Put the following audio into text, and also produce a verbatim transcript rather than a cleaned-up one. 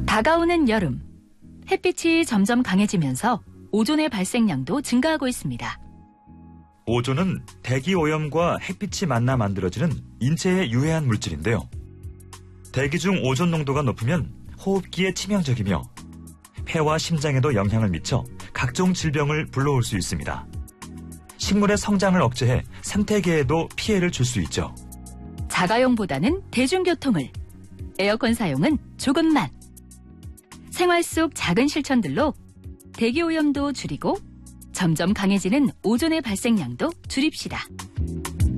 다가오는 여름, 햇빛이 점점 강해지면서 오존의 발생량도 증가하고 있습니다. 오존은 대기 오염과 햇빛이 만나 만들어지는 인체에 유해한 물질인데요. 대기 중 오존 농도가 높으면 호흡기에 치명적이며 폐와 심장에도 영향을 미쳐 각종 질병을 불러올 수 있습니다. 식물의 성장을 억제해 생태계에도 피해를 줄 수 있죠. 자가용보다는 대중교통을, 에어컨 사용은 조금만. 생활 속 작은 실천들로 대기오염도 줄이고 점점 강해지는 오존의 발생량도 줄입시다.